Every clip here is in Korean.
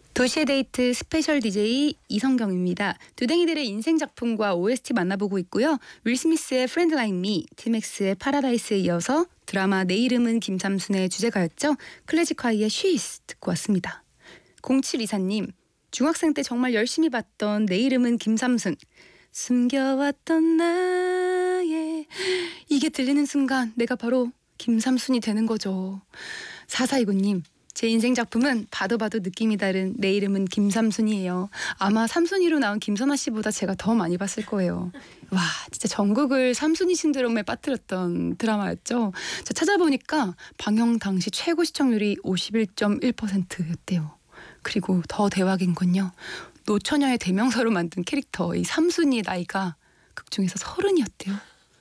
도시의 데이트 스페셜 DJ 이성경입니다. 두댕이들의 인생 작품과 OST 만나보고 있고요. 윌 스미스의 Friend Like Me, 티맥스의 파라다이스에 이어서 드라마 내 이름은 김삼순의 주제가였죠. 클래식화이의 She's 듣고 왔습니다. 0724님, 중학생 때 정말 열심히 봤던 내 이름은 김삼순. 숨겨왔던 나의 이게 들리는 순간 내가 바로 김삼순이 되는 거죠. 4429님, 제 인생 작품은 봐도 느낌이 다른 내 이름은 김삼순이에요. 아마 삼순이로 나온 김선아 씨보다 제가 더 많이 봤을 거예요. 와, 진짜 전국을 삼순이 신드롬에 빠뜨렸던 드라마였죠. 저 찾아보니까 방영 당시 최고 시청률이 51.1%였대요. 그리고 더 대박인 건요, 노처녀의 대명사로 만든 캐릭터 이 삼순이의 나이가 극중에서 30이었대요.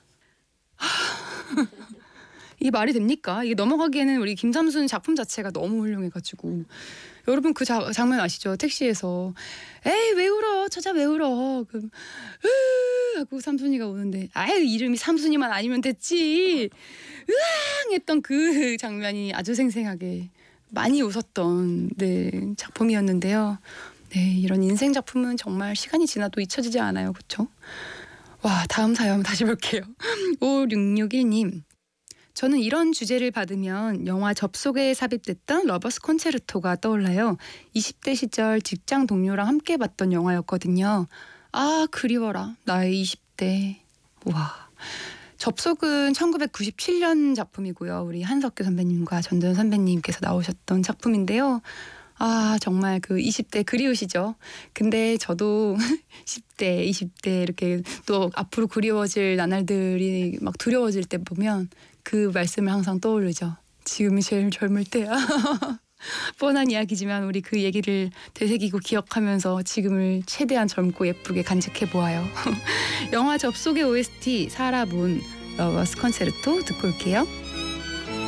이게 말이 됩니까? 이게 넘어가기에는 우리 김삼순 작품 자체가 너무 훌륭해가지고. 여러분 그 장면 아시죠? 택시에서 에이 왜 울어? 처자 왜 울어? 하고 삼순이가 오는데 아유 이름이 삼순이만 아니면 됐지. 으앙 했던 그 장면이 아주 생생하게 많이 웃었던 작품이었는데요. 네, 이런 인생 작품은 정말 시간이 지나도 잊혀지지 않아요. 그렇죠? 와, 다음 사연 다시 볼게요. 5661님. 저는 이런 주제를 받으면 영화 접속에 삽입됐던 러버스 콘체르토가 떠올라요. 20대 시절 직장 동료랑 함께 봤던 영화였거든요. 아, 그리워라. 나의 20대. 와. 접속은 1997년 작품이고요. 우리 한석규 선배님과 전도연 선배님께서 나오셨던 작품인데요. 아, 정말 그 20대 그리우시죠? 근데 저도 10대, 20대 이렇게 또 앞으로 그리워질 나날들이 막 두려워질 때 보면 그 말씀을 항상 떠오르죠. 지금이 제일 젊을 때야. 뻔한 이야기지만 우리 그 얘기를 되새기고 기억하면서 지금을 최대한 젊고 예쁘게 간직해 보아요. 영화 접속의 OST 사라본 러버스 콘체르토 듣고 올게요.